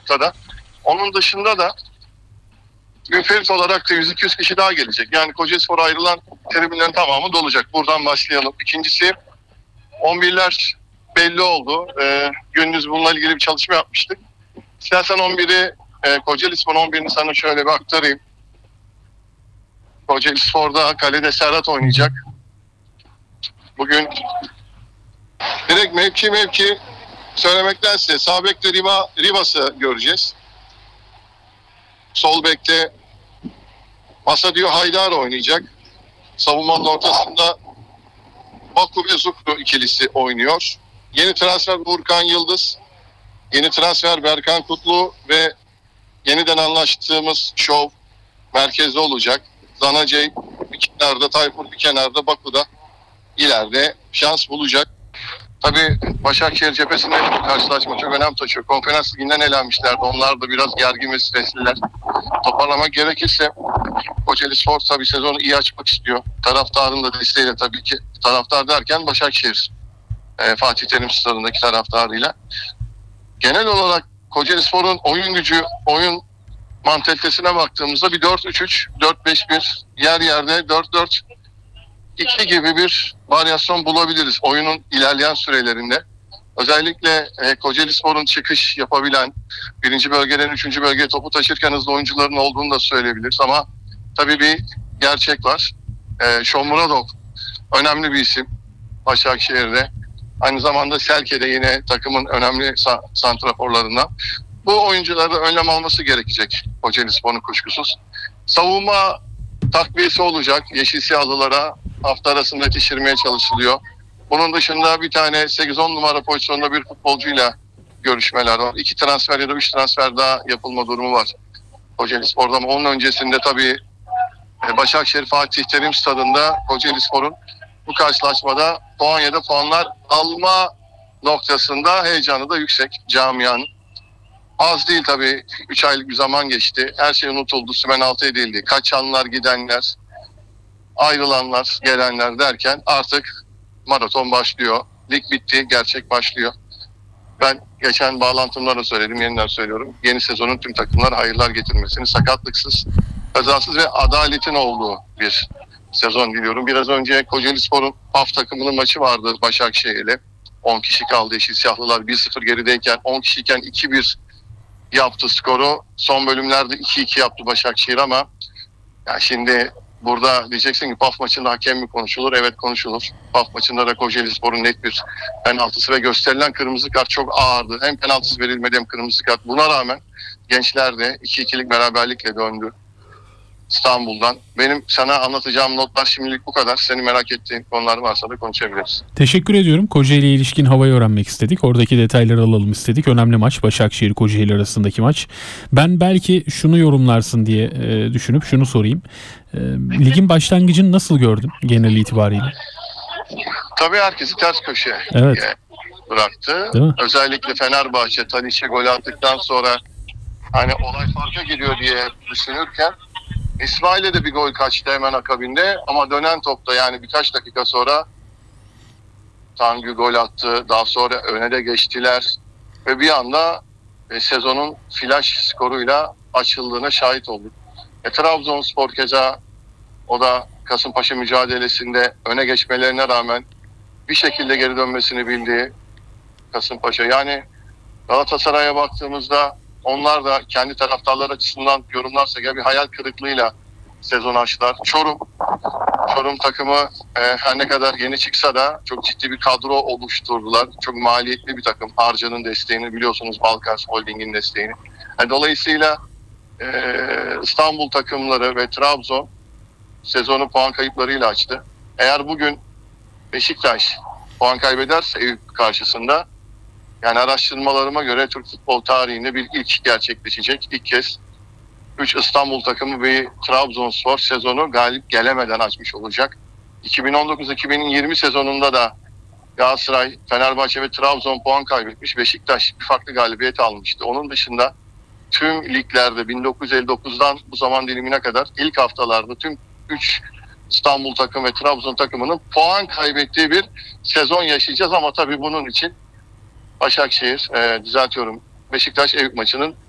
noktada. Onun dışında da müferit olarak da 100-200 kişi daha gelecek. Yani Kocaelispor'a ayrılan tribünlerin tamamı dolacak. Buradan başlayalım. İkincisi 11'ler belli oldu. Gündüz bununla ilgili bir çalışma yapmıştık. İstersen 11'i Kocaelispor'un 11'ini sana şöyle bir aktarayım. Kocaelispor'da kalede Serhat oynayacak. Bugün direkt mevki söylemektense sağ bekte Rivas'ı göreceğiz. Sol bekte Masadio Haydar oynayacak. Savunmanın ortasında Baku ve Zukru ikilisi oynuyor. Yeni transfer Burkan Yıldız, yeni transfer Berkan Kutlu ve yeniden anlaştığımız Şov merkezde olacak. Zanacey bir kenarda, Tayfur bir kenarda, Baku'da ileride şans bulacak. Tabii Başakşehir cephesinde karşılaşma çok önem taşıyor. Konferans liginden elenmişlerdi. Onlar da biraz gergin ve stresliler. Toparlamak gerekirse Kocaelispor tabii sezonu iyi açmak istiyor. Taraftarın da desteğiyle tabii ki. Taraftar derken Başakşehir. Fatih Terim stadındaki taraftarıyla. Genel olarak Kocaelispor'un oyun gücü, oyun mantalitesine baktığımızda bir 4-3-3, 4-5-1, yer yerde 4-4-2 gibi bir varyasyon bulabiliriz oyunun ilerleyen sürelerinde. Özellikle Kocaelispor'un çıkış yapabilen, birinci bölgeden üçüncü bölgeye topu taşırken hızlı oyuncuların olduğunu da söyleyebiliriz. Ama tabii bir gerçek var. Shomurodov önemli bir isim Başakşehir'de. Aynı zamanda Selke'de yine takımın önemli santraforlarından. Bu oyuncularda önlem alması gerekecek Kocaelispor'un kuşkusuz. Savunma takviyesi olacak. Yeşil siyahlılara hafta arasında yetiştirmeye çalışılıyor. Bunun dışında bir tane 8-10 numara pozisyonda bir futbolcuyla görüşmeler var. 2 transfer ya da 3 transfer daha yapılma durumu var Kocaelispor'da. Ama onun öncesinde tabii Başakşehir Fatih Terim stadında Kocaelispor'un bu karşılaşmada puan ya da puanlar alma noktasında heyecanı da yüksek camianın. Az değil tabii. 3 aylık bir zaman geçti. Her şey unutuldu. Sümen altı edildi. Kaçanlar, gidenler, ayrılanlar, gelenler derken artık maraton başlıyor. Lig bitti. Gerçek başlıyor. Ben geçen bağlantımda da söyledim. Yeniden söylüyorum. Yeni sezonun tüm takımlar hayırlar getirmesini, sakatlıksız, kazasız ve adaletin olduğu bir sezon diliyorum. Biraz önce Kocaelispor'un PAF takımının maçı vardı Başakşehir'le. 10 kişi kaldı. Yeşil Siyahlılar 1-0 gerideyken 10 kişiyken 2-1 yaptı skoru. Son bölümlerde 2-2 yaptı Başakşehir ama ya şimdi burada diyeceksin ki PAF maçında hakem mi konuşulur? Evet konuşulur. PAF maçında da Kocaelispor'un net bir penaltısı ve gösterilen kırmızı kart çok ağırdı. Hem penaltısı verilmedi hem kırmızı kart. Buna rağmen gençler de 2-2'lik beraberlikle döndü İstanbul'dan. Benim sana anlatacağım notlar şimdilik bu kadar. Senin merak ettiğin konular varsa da konuşabiliriz. Teşekkür ediyorum. Kocaeli'ye ilişkin havayı öğrenmek istedik. Oradaki detayları alalım istedik. Önemli maç. Başakşehir-Kocaeli arasındaki maç. Ben belki şunu yorumlarsın diye düşünüp şunu sorayım. Ligin başlangıcını nasıl gördün genel itibariyle? Tabii herkesi ters köşe bıraktı. Özellikle Fenerbahçe Tadiç'e gol attıktan sonra hani olay farka geliyor diye düşünürken İsmail'e de bir gol kaçtı hemen akabinde ama dönen topta yani birkaç dakika sonra Tanju gol attı. Daha sonra öne de geçtiler ve bir anda sezonun flash skoruyla açıldığına şahit olduk. Trabzonspor keza o da Kasımpaşa mücadelesinde öne geçmelerine rağmen bir şekilde geri dönmesini bildiği Kasımpaşa. Yani Galatasaray'a baktığımızda onlar da kendi taraftarlar açısından yorumlarsa bir hayal kırıklığıyla sezon açtılar. Çorum takımı her ne kadar yeni çıksa da çok ciddi bir kadro oluşturdular. Çok maliyetli bir takım. Harca'nın desteğini biliyorsunuz, Balkars Holding'in desteğini. Dolayısıyla İstanbul takımları ve Trabzon sezonu puan kayıplarıyla açtı. Eğer bugün Beşiktaş puan kaybederse Eyüp karşısında yani araştırmalarıma göre Türk futbol tarihinde bir ilk gerçekleşecek. İlk kez 3 İstanbul takımı ve Trabzonspor sezonu galip gelemeden açmış olacak. 2019-2020 sezonunda da Galatasaray, Fenerbahçe ve Trabzon puan kaybetmiş. Beşiktaş bir farklı galibiyet almıştı. Onun dışında tüm liglerde 1959'dan bu zaman dilimine kadar ilk haftalarda tüm 3 İstanbul takımı ve Trabzon takımının puan kaybettiği bir sezon yaşayacağız ama tabii bunun için Başakşehir, düzeltiyorum, Beşiktaş Eyüp maçının